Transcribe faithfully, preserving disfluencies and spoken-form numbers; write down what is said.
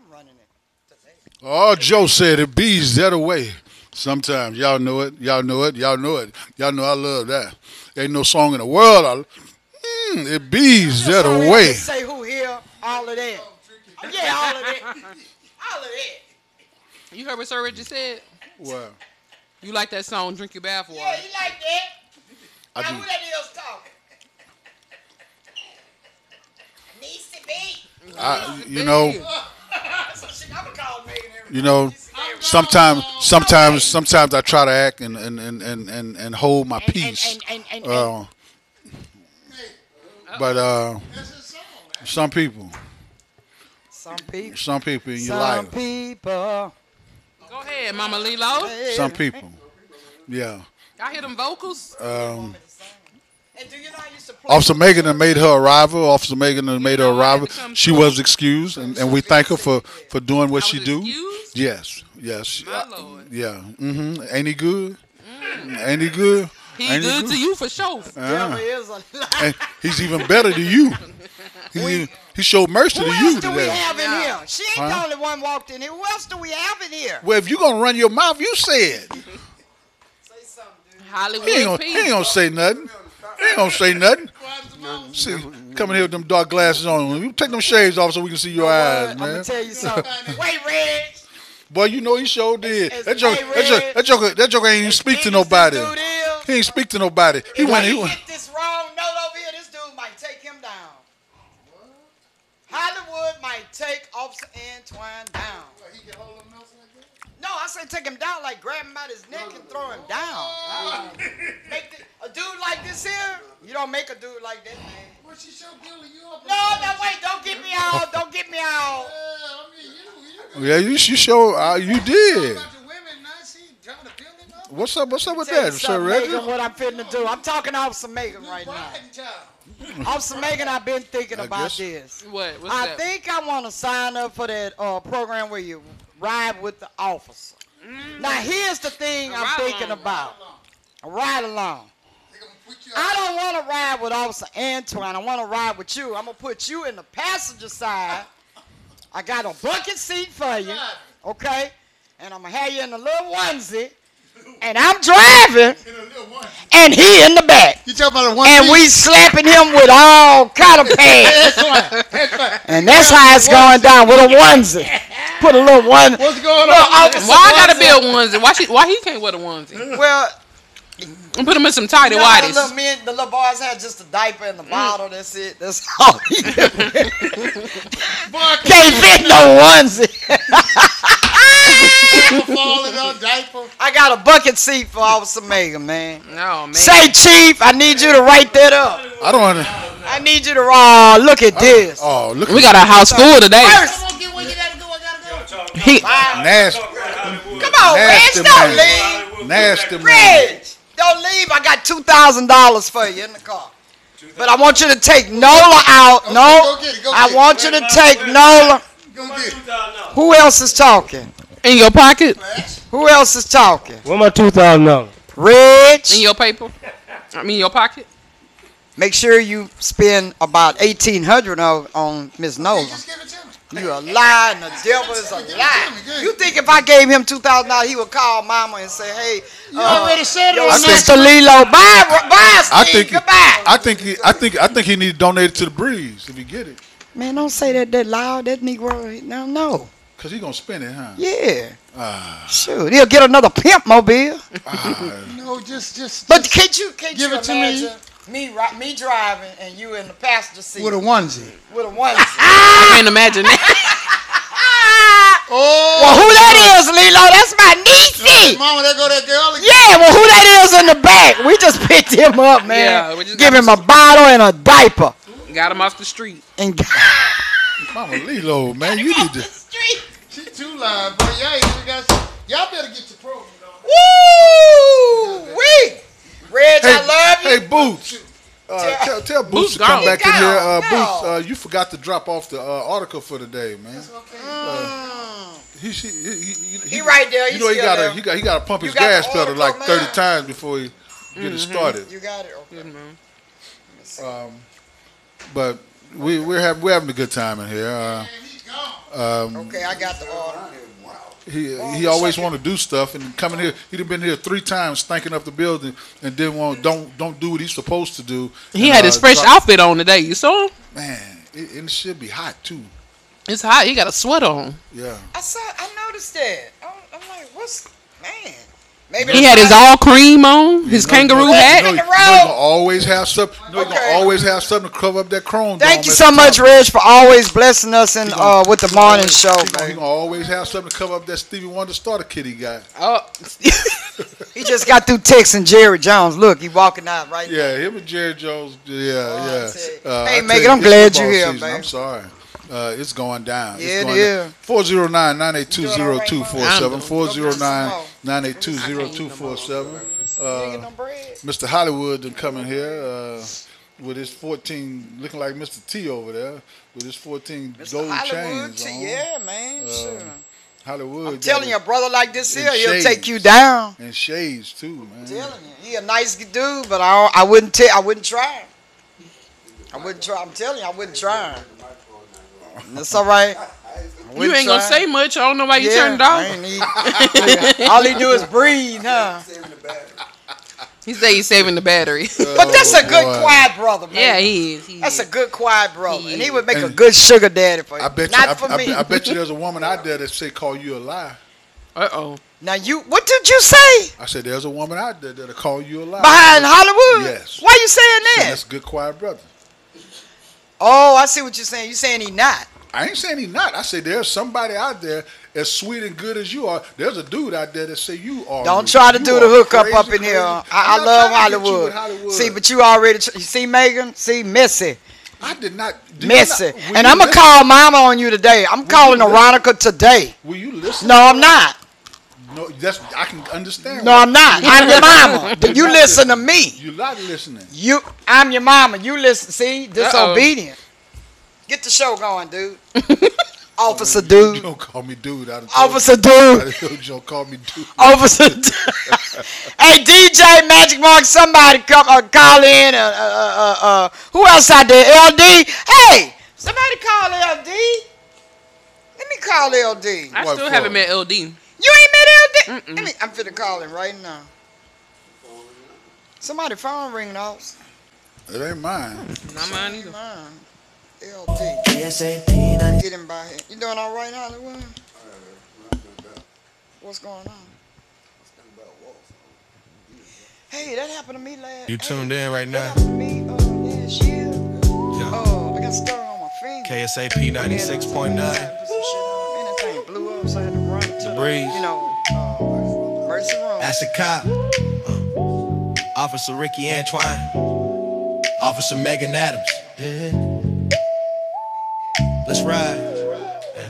running it today. Oh, Joe said it bees that away. Sometimes y'all know it, y'all know it, y'all know it, y'all know I love that. Ain't no song in the world. I, mm, it bees that Sorry, I away. didn't say who here, all of that. Oh, yeah, all of that. All of that. You heard what Sir Richard said? Well, You like that song, Drink Your Bath Water? Yeah, you like that? I Now, do. who that is talking? Needs to be. I, you know, So shit, I'm gonna call Megan every you know. Sometimes, sometimes, sometimes I try to act and and, and, and, and, and hold my peace. And, and, and, and, Uh, but uh, some people, some people. some people in your Some life, people. Go ahead, Mama Lilo. some people, yeah. Y'all hear them vocals? Um, And do you know I used to play? Officer Megan had made her arrival. Officer Megan had made her arrival. She was excused, and, and we thank her for, for doing what I she was do. excused? Yes, yes. My Lord. Yeah. Mm-hmm. Ain't he good? Ain't he good? He Ain't good to you for sure. Devil is a lie. And he's even better to you. He, he showed mercy Who to else you do we today. have in No. here? She ain't Huh? the only one walked in here. Who else do we have in here? Well, if you're gonna run your mouth, you say it. Say something, dude. Hollywood He ain't gonna, he ain't Pete. gonna say nothing. He ain't gonna say nothing. See, coming here with them dark glasses on. You take them shades off so we can see your eyes, I'm man. gonna tell you something. Wait, Reg. Boy, you know he sure did. It's- That joker, hey, that joker, Red. that joker, that joker ain't even speak to nobody. This dude is. He ain't speak to nobody. He If went. he He went. get this wrong note over here, this dude might take him down. Hollywood might take Officer Antoine down. No, I say take him down, like grab him by his neck and throw him down. Make the, a dude like this here, you don't make a dude like that, man. Well, she showed Billy you up. No, no, wait, don't get me out, don't get me out. Yeah, I mean, you, you. Yeah, you, you sure uh, you did. About the women, now she trying to build him up. What's up? What's up with Tell you that, Sir something, Reggie? Megan, what I'm finna do. I'm talking to Officer Megan right now. Riding child. Officer Megan, I've been thinking I about guess. this. What? What's I that? think I want to sign up for that uh, program where you ride with the officer. Now, here's the thing A I'm ride thinking along. about. A ride along. They gonna put you I out. don't want to ride with Officer Antoine. I want to ride with you. I'm going to put you in the passenger side. I got a bucket seat for you, okay? And I'm going to have you in a little onesie. And I'm driving, In a little one. and he in the back. You talking about the one And piece? we slapping him with all kind of pads. That's right. That's right. And that's how it's going down with a onesie. Put a little one. What's going Little on? officer Why I gotta onesie. be a onesie? Why she? Why he can't wear the onesie? Well, And put him in some tighty you know how the whities. little men, the little boys had just a diaper in the bottle. That's it. That's all. He can wear. Boy, Can't fit no onesie. falling on diaper. I got a bucket seat for Officer Megan, man. Oh man. Say, Chief, I need you to write that up. I don't want to. I need you to. Oh, look at this. Oh, look We at got our house full today. First, Come on, get where you gotta go. I gotta go. He, nasty, come on, Reg, nasty don't man. leave. Nasty man. Reg, don't leave. I got two thousand dollars for you in the car. But I want you to take Nola out. Okay, No, go get it, go I get it. want you to take Nola. Go get it. Who else is talking? in your pocket, Who else is talking? Where my two thousand dollars? Reg, in your paper. I mean your pocket. make sure you spend about eighteen hundred on, on Miss Nola. Just give it to me. You a lie and the devil is a Give it to lie. me, good. You think if I gave him two thousand dollars, he would call Mama and say, "Hey, You uh, already said it yo, on I think- that. Sister Lilo, bye, bye, Steve, I think. goodbye." I think. He, I think. I think he need to donate it to the Breeze if he get it, Man, don't say that that loud. That Negro, he- no, no. cause he gonna spend it, huh? Yeah. Ah, Shoot, he'll get another pimp mobile. ah. No, just, just. But can't you, can't Give you it to me. imagine me, ri- me driving and you in the passenger seat with a onesie. with a onesie? I can't imagine that. Oh. Well, who that is, Lilo? That's my niece. Mama, there go that girl again. Yeah, well, who that is in the back? We just picked him up, man. Yeah, we just Give got him a bottle and a diaper. Got him off the street. And Mama Lilo, man, you need to. She too loud, boy. Y'all, ain't got some- y'all better get your program on. woo, wee. Reg, Hey, I love you. hey, Boots. Uh, Tell- tell, tell Boots Boots to come gone. back in He here. gone. Uh, No. Boots, uh, you forgot to drop off the uh, article for today, man. Mm. He, he, he, he, He right there. You He know he still got there. to he got he got to pump You his got the gas pedal article, like man. thirty times before he get it started. You got it. Okay. Um, but we we're having we're having a good time in here. Uh, Man, he gone. Um, Okay, I got the order. he he always want to do stuff and coming here. He'd been here three times, stinking up the building, and didn't want don't don't do what he's supposed to do. He and, had his uh, fresh drop- outfit on today. You saw him? Man, it, and it should be hot too. It's hot. He got a sweater on. Yeah. I saw. I noticed that. I'm, I'm like, what's man? Maybe He that's had his why- all cream on, his You know, kangaroo you know, hat. You know, you know he gonna always have something. You know he Okay. gonna always have something to cover up that chrome. Thank dome you at so the much, top. Reg, for always blessing us in He gonna- uh with the morning show, He gonna, he man. gonna always have something to cover up that Stevie Wonder starter kit he got. Oh, He just got through texting Jerry Jones. Look, he walking out right now. Yeah, him and Jerry Jones. Yeah, Oh, I yeah. tell you. Uh, Hey, I Megan, tell I'm it's glad football you here, season. man. I'm sorry. Uh, it's going down. Yeah, it's it going is. four zero nine, nine eight two, zero two four I seven. know. four zero nine, nine eight two, zero two four seven. You ain't Uh, get no bread? Mister Hollywood done coming here uh, with his fourteen, looking like Mister T over there, with his fourteen Mister gold Hollywood, chains too. on. Yeah, man. sure. Hollywood. I'm got telling you, a it- brother like this in here, he'll shades. take you down. And shades too, man. I'm telling you, he a nice dude, but I I wouldn't tell. I wouldn't try. I wouldn't try. I'm telling you, I wouldn't try. That's all right. I you wouldn't ain't gonna try. say much. I don't know why you Yeah, turned it I off. ain't need- All he do is breathe, huh? He said he's saving the battery. But that's a good, boy. quiet brother, man. yeah, he is. He That's a is. good, quiet brother, He and he is. would make a And- good sugar daddy for you. I bet you. Not I, for I, me. I bet you there's a woman out there that say call you a lie. Uh oh. Now you, what did you say? I said there's a woman out there that'll call you a lie. Behind Hollywood? Yes. Why you saying I said, that? that's a good quiet brother. Oh, I see what you're saying. You saying he not? I ain't saying he not. I say there's somebody out there as sweet and good as you are. There's a dude out there that say you are. Don't try to you do are the hookup crazy, up in crazy. here. I, I'm I not love trying to get you Hollywood. with Hollywood. See, but you already. You see, Megan. See, Missy, I did not. do you Missy, not- will and you I'm gonna listen- call Mama on you today. I'm calling you listen? Veronica today. Will you listen? No, I'm not. No, that's I can understand. No, why. I'm not. I'm your mama. You're You not listen to listening. me. You're not listening. You, I'm your mama. You listen. See, disobedient. Get the show going, dude. Officer You dude. don't call me dude. I done told Officer you- I dude. told you don't call me dude. Officer. dude. Hey, D J Magic Mark, somebody come uh, call in. Uh, uh, uh, uh, who else out there? L D. Hey, somebody call L D. Let me call L D. I What still for? haven't met L D. You ain't met L D? Mm-mm. Let me, I'm finna call him right now. Somebody phone ringing off. It ain't mine. Not mine either. Mine. L D. Get him by here. You doing all right, Hollywood? What's going on? Hey, that happened to me last. You tuned in right That now. happened to me uh, last year. Yeah. Oh, I got stuck on my finger. K S A P ninety-six point I nine. had to put some shit on. Man, that thing blew up, so I had to run to the, Breeze. you know, uh, emergency room. That's a cop. Uh, Officer Ricky Antoine. Officer Megan Adams. Yeah. Let's ride.